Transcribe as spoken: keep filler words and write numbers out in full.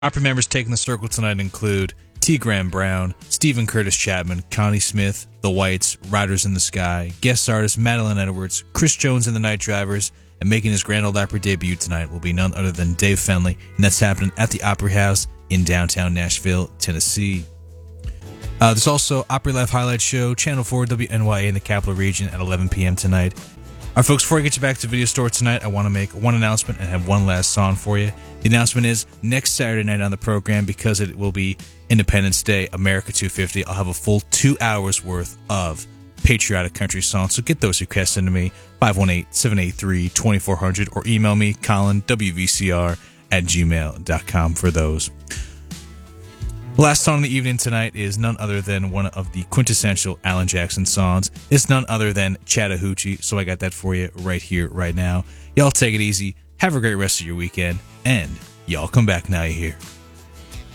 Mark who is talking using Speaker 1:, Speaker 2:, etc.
Speaker 1: Opry members taking the circle tonight include T. Graham Brown, Stephen Curtis Chapman, Connie Smith, The Whites, Riders in the Sky, guest artist Madeline Edwards, Chris Jones and the Night Drivers, and making his Grand Ole Opry debut tonight will be none other than Dave Fenley, and that's happening at the Opry House in downtown Nashville, Tennessee. Uh, there's also Opry Live Highlight Show, Channel four W N Y A in the Capital Region at eleven p.m. tonight. All right, folks, before I get you back to the video store tonight, I want to make one announcement and have one last song for you. The announcement is next Saturday night on the program, because it will be Independence Day, America two fifty, I'll have a full two hours worth of patriotic country songs. So get those requests into me, five one eight, seven eight three, two four zero zero, or email me, Colin, W V C R at gmail dot com for those. The last song of the evening tonight is none other than one of the quintessential Alan Jackson songs. It's none other than Chattahoochee, so I got that for you right here, right now. Y'all take it easy, have a great rest of your weekend, and y'all come back now you hear.